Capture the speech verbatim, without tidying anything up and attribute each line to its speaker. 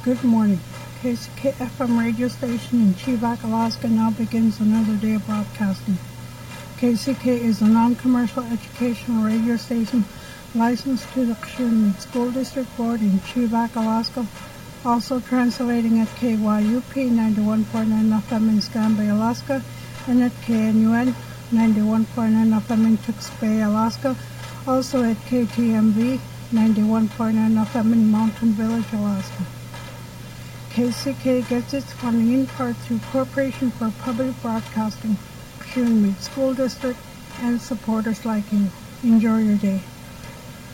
Speaker 1: Good morning. K C K F M radio station in Chevak, Alaska now begins another day of broadcasting. K C K is a non-commercial educational radio station licensed to the Kshun School District Board in Chevak, Alaska, also translating at K Y U P ninety-one point nine F M in Scanbay, Alaska, and at K N U N ninety-one point nine F M in Tewksbury, Alaska, also at K T M V ninety-one point nine F M in Mountain Village, Alaska. K C K gets its funding in part through Corporation for Public Broadcasting, Kshun School District, and supporters like you. Enjoy your day.